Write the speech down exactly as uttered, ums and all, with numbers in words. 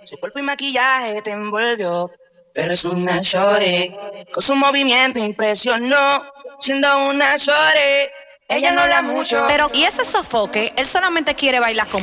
Su cuerpo y maquillaje te envolvió. Pero es una shorty, con su movimiento impresionó. Siendo una shorty, ella no habla mucho. Pero, ¿y ese sofoque? Él solamente quiere bailar con